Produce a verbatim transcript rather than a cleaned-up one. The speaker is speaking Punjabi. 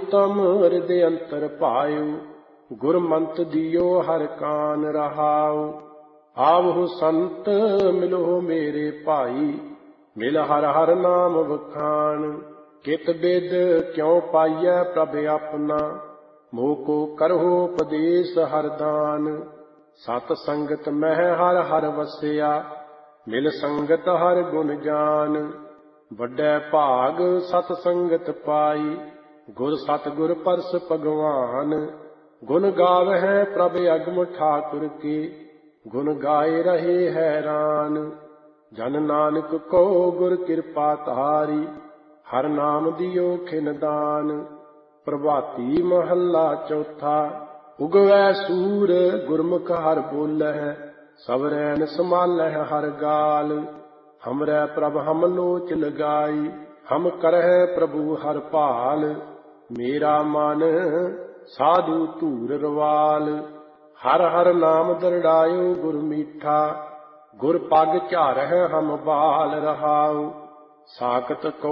ਤਮ ਹਿਰਦੇ ਅੰਤਰ ਪਾਇਓ, ਗੁਰਮੰਤ ਦਿਓ ਹਰ ਕਾਨ ਰਹਾਉ। ਆਵਹੁ ਸੰਤ ਮਿਲੋ ਮੇਰੇ ਭਾਈ, ਮਿਲ ਹਰ ਹਰ ਨਾਮ ਵਖਾਣ। ਕਿਤ ਬਿਦ ਕਿਉ ਪਾਈਐ ਪ੍ਰਭ ਆਪਣਾ, ਮੋਹ ਕੋ ਕਰਹੁ ਉਪਦੇਸ ਹਰ ਦਾਨ। ਸਤ ਸੰਗਤ ਮਹਿ ਹਰ ਹਰ ਵਸਿਆ, ਮਿਲ ਸੰਗਤ ਹਰ ਗੁਣ ਜਾਨ। ਵੱਡੈ ਭਾਗ ਸਤ ਸੰਗਤ ਪਾਈ, ਗੁਰ ਸਤਿਗੁਰ ਪਰਸ ਭਗਵਾਨ। ਗੁਣ ਗਾਵਹਿ ਪ੍ਰਭ ਅਗਮ ਠਾਕੁਰ ਕੇ, ਗੁਣ ਗਾਏ ਰਹੇ ਹੈਰਾਨ। ਜਨ ਨਾਨਕ ਕੋ ਗੁਰ ਕਿਰਪਾ ਧਾਰੀ, ਹਰ ਨਾਮ ਦਿਓ ਖਿਨ ਦਾਨ। ਪ੍ਰਭਾਤੀ ਮਹੱਲਾ ਚੌਥਾ। ਉਗਵੈ ਸੂਰ ਗੁਰਮੁਖ ਹਰ ਬੋਲਹਿ, ਸਭ ਰੈਣ ਸੰਭਾਲਹਿ ਹਰ ਗਾਲ। ਹਮਰੈ ਪ੍ਰਭ ਹਮ ਲੋਚ ਲਗਾਈ, ਹਮ ਕਰਹਿ ਪ੍ਰਭੂ ਹਰ ਭਾਲ। ਮੇਰਾ ਮਨ ਸਾਧੂ ਧੂਰ ਰਵਾਲ, ਹਰ ਹਰ ਨਾਮ ਦਰੜਾਇਓ ਗੁਰ ਮੀਠਾ। ਗੁਰ ਪਗ ਝਾਰਹਿ ਹਮ ਬਾਲ ਰਹਾਉ, ਸਾਖਤ ਕੋ